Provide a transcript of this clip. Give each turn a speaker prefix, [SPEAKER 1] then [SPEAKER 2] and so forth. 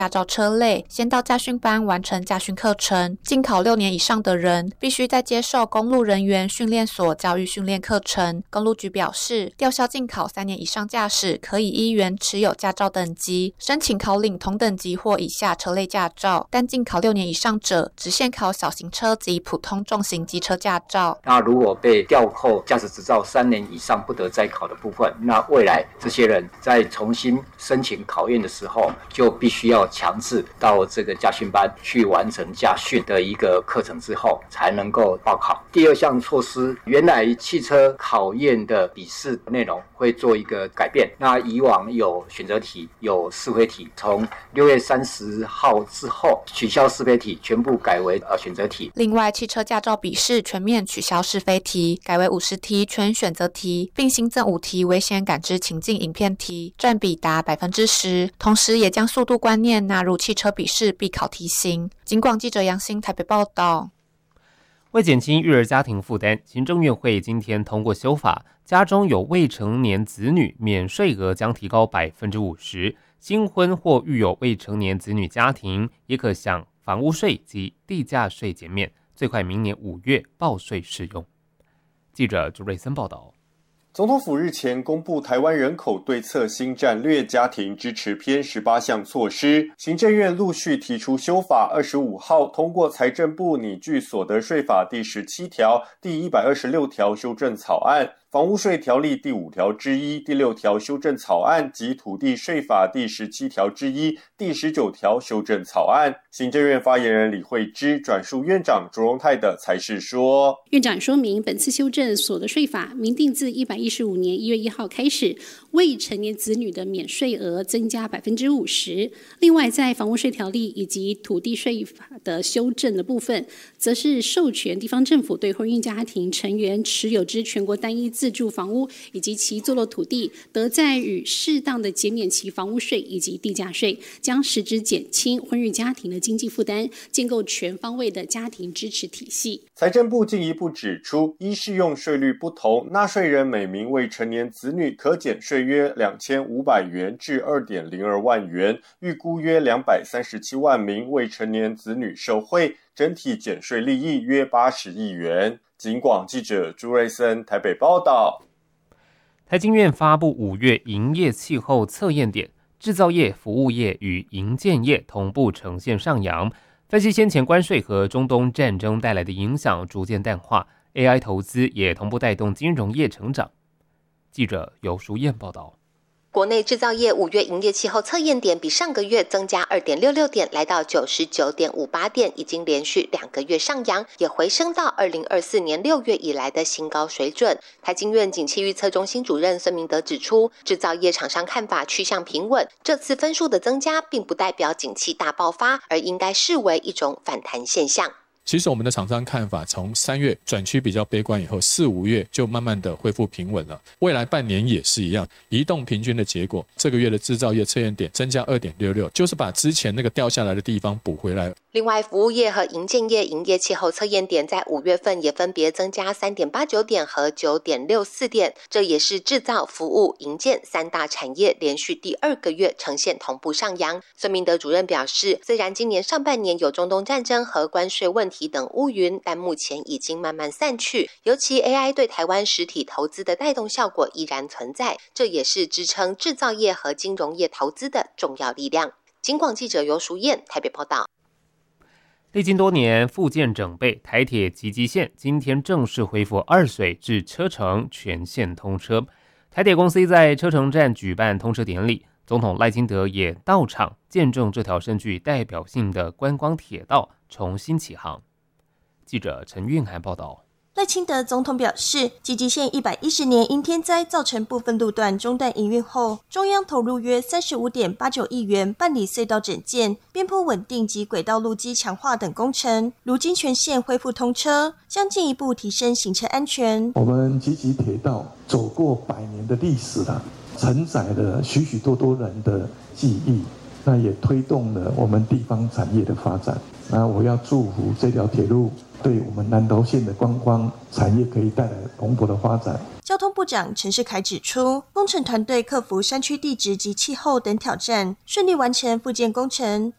[SPEAKER 1] 驾照车类，先到驾训班完成驾训课程。禁考6年以上的人，必须再接受公路人员训练所教育训练课程。公路局表示，吊销禁考3年以上驾驶，可以依原持有驾照等级申请考领同等级或以下车类驾照，但禁考6年以上者，只限考小型车及普通重型机车驾照。
[SPEAKER 2] 那如果被吊扣驾驶执照3年以上不得再考的部分，那未来这些人在重新申请考验的时候，就必须要强制到这个驾训班去完成驾训的一个课程之后，才能够报考。第二项措施，原来汽车考验的笔试内容会做一个改变。那以往有选择题，有是非题，从6月30号之后取消是非题，全部改为选择题。
[SPEAKER 1] 另外，汽车驾照笔试全面取消是非题，改为50题全选择题，并新增5题危险感知情境影片题，占比达10%。同时，也将速度观念纳入汽车笔试必考题型。警广记者杨欣台北报道。
[SPEAKER 3] 为减轻育儿家庭负担，行政院会今天通过修法，家中有未成年子女，免税额将提高50%。新婚或育有未成年子女家庭，也可享房屋税及地价税减免，最快明年5月报税适用。记者朱瑞森报道。
[SPEAKER 4] 总统府日前公布台湾人口对策新战略家庭支持篇18项措施，行政院陆续提出修法，25号通过财政部拟具所得税法第17条、第126条修正草案、房屋税条例第5条之一、第6条修正草案及土地税法第17条之一、第19条修正草案。行政院发言人李惠芝转述院长卓荣泰的裁示说，
[SPEAKER 5] 院长说明，本次修正所得税法明定自115年1月1号开始，未成年子女的免税额增加50%。另外，在房屋税条例以及土地税法的修正的部分，则是授权地方政府对婚姻家庭成员持有之全国单一自住房屋以及其坐落土地，得在予适当的减免其房屋税以及地价税，将实质减轻婚育家庭的经济负担，建构全方位的家庭支持体系。
[SPEAKER 4] 财政部进一步指出，依适用税率不同，纳税人每名未成年子女可减税约2500元至2.02万元，预估约237万名未成年子女受惠，整体减税利益约80亿元。警广记者朱瑞森台北报道。
[SPEAKER 3] 台经院发布5月营业气候测验点，制造业、服务业与营建业同步呈现上扬。分析先前关税和中东战争带来的影响逐渐淡化， AI 投资也同步带动金融业成长。记者游淑燕报道。
[SPEAKER 6] 国内制造业5月营业气候测验点比上个月增加 2.66 点，来到 99.58 点，已经连续2个月上扬，也回升到2024年6月以来的新高水准。台经院景气预测中心主任孙明德指出，制造业厂商看法趋向平稳，这次分数的增加并不代表景气大爆发，而应该视为一种反弹现象。
[SPEAKER 7] 其实我们的厂商看法从3月转趋比较悲观以后，4、5月就慢慢的恢复平稳了。未来半年也是一样，移动平均的结果，这个月的制造业测验点增加 2.66， 就是把之前那个掉下来的地方补回来。
[SPEAKER 6] 另外，服务业和营建业营业气候测验点在5月份也分别增加 3.89 点和 9.64 点，这也是制造、服务、营建3大产业连续第2个月呈现同步上扬。孙明德主任表示，虽然今年上半年有中东战争和关税问题等乌云，但目前已经慢慢散去，尤其 AI 对台湾实体投资的带动效果依然存在，这也是支撑制造业和金融业投资的重要力量。警广记者游淑燕台北报道。
[SPEAKER 3] 历经多年复建整备，台铁集集线今天正式恢复二水至车城全线通车。台铁公司在车城站举办通车典礼，总统赖清德也到场见证这条深具代表性的观光铁道重新启航。记者陈韵涵报道。
[SPEAKER 8] 赖清德总统表示，集集线110年因天灾造成部分路段中断营运后，中央投入约 35.89 亿元办理隧道整建、边坡稳定及轨道路基强化等工程，如今全线恢复通车，将进一步提升行车安全。
[SPEAKER 9] 我们集集铁道走过100年的历史了，承载了许许多多人的记忆，那也推动了我们地方产业的发展。那我要祝福这条铁路对我们南投县的观光产业可以带来蓬勃的发展。
[SPEAKER 8] 交通部长陈世凯指出，工程团队克服山区地质及气候等挑战，顺利完成复建工程，